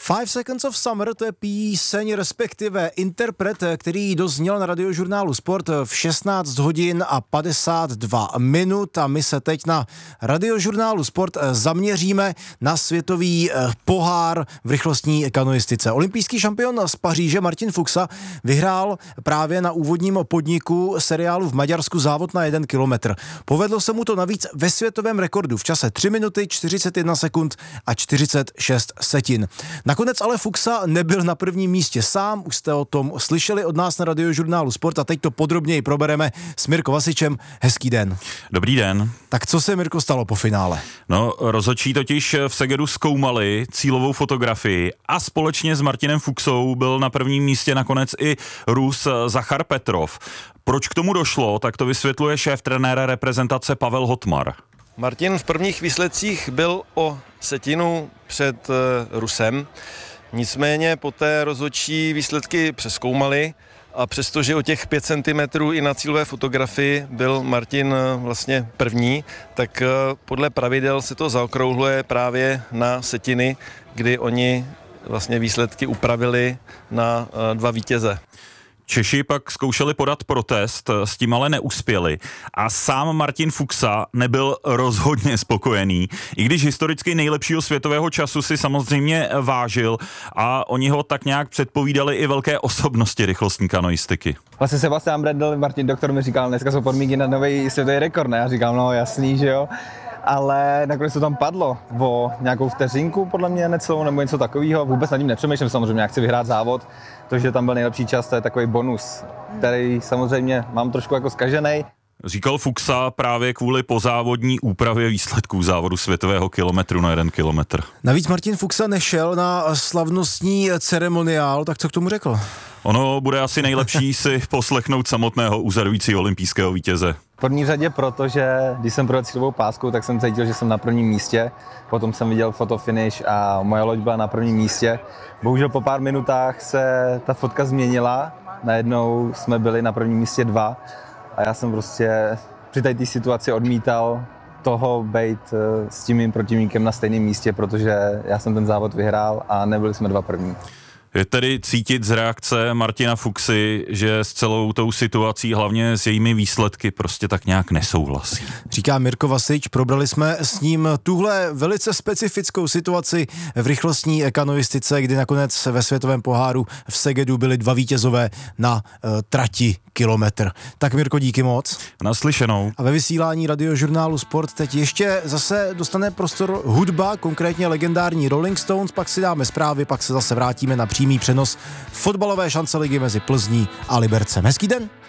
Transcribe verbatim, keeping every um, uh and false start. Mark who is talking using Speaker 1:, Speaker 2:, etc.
Speaker 1: Five Seconds of Summer, to je píseň, respektive interpret, který dozněl na Radiožurnálu Sport v šestnáct hodin a padesát dva minut a my se teď na Radiožurnálu Sport zaměříme na světový pohár v rychlostní kanoistice. Olympijský šampion z Paříže Martin Fuxa vyhrál právě na úvodním podniku seriálu v Maďarsku závod na jeden kilometr. Povedlo se mu to navíc ve světovém rekordu v čase tři minuty, čtyřicet jedna sekund a čtyřicet šest setin. Nakonec ale Fuxa nebyl na prvním místě sám, už jste o tom slyšeli od nás na Radiožurnálu Sport a teď to podrobněji probereme s Mirko Vasičem. Hezký den.
Speaker 2: Dobrý den.
Speaker 1: Tak co se, Mirko, stalo po finále?
Speaker 2: No, rozhodčí totiž v Segedu zkoumali cílovou fotografii a společně s Martinem Fuxou byl na prvním místě nakonec i Rus Zachar Petrov. Proč k tomu došlo, tak to vysvětluje šéf-trenér reprezentace Pavel Hotmar.
Speaker 3: Martin v prvních výsledcích byl o setinu před Rusem, nicméně poté rozhodčí výsledky přezkoumali a přestože o těch pět centimetrů i na cílové fotografii byl Martin vlastně první, tak podle pravidel se to zaokrouhluje právě na setiny, kdy oni vlastně výsledky upravili na dva vítěze.
Speaker 2: Češi pak zkoušeli podat protest, s tím ale neuspěli a sám Martin Fuxa nebyl rozhodně spokojený, i když historicky nejlepšího světového času si samozřejmě vážil a oni ho tak nějak předpovídali i velké osobnosti rychlostní kanoistiky.
Speaker 4: Vlastně Sebastian Bredl, Martin Doktor mi říkal, dneska jsou podmínky na nový světový rekord, ne? Já říkal, no jasný, že jo. Ale nakonec to tam padlo o nějakou vteřinku, podle mě necelou, nebo něco takového. Vůbec nad tím nepřemýšlím, samozřejmě, já chci vyhrát závod. To, že tam byl nejlepší čas, to je takový bonus, který samozřejmě mám trošku jako zkažený.
Speaker 2: Říkal Fuxa právě kvůli pozávodní úpravě výsledků závodu světového kilometru na jeden kilometr.
Speaker 1: Navíc Martin Fuxa nešel na slavnostní ceremoniál, tak co k tomu řekl?
Speaker 2: Ono bude asi nejlepší si poslechnout samotného úřadujícího olympijského vítěze.
Speaker 4: V první řadě, protože když jsem projel cílovou páskou, tak jsem cítil, že jsem na prvním místě. Potom jsem viděl fotofinish a moje loď byla na prvním místě. Bohužel po pár minutách se ta fotka změnila. Najednou jsme byli na prvním místě dva. A já jsem prostě při té situaci odmítal toho být s tím mým protivníkem na stejném místě, protože já jsem ten závod vyhrál a nebyli jsme dva první.
Speaker 2: Je tedy cítit z reakce Martina Fuxy, že s celou tou situací, hlavně s jejími výsledky, prostě tak nějak nesouhlasí.
Speaker 1: Říká Mirko Vasič, probrali jsme s ním tuhle velice specifickou situaci v rychlostní kanoistice, kdy nakonec ve světovém poháru v Segedu byli dva vítězové na uh, trati kilometr. Tak Mirko, díky moc.
Speaker 2: Naslyšenou.
Speaker 1: A ve vysílání Radiožurnálu Sport teď ještě zase dostane prostor hudba, konkrétně legendární Rolling Stones, pak si dáme zprávy, pak se zase vrátíme na přímý přenos fotbalové šance ligy mezi Plzní a Libercem. Hezký den.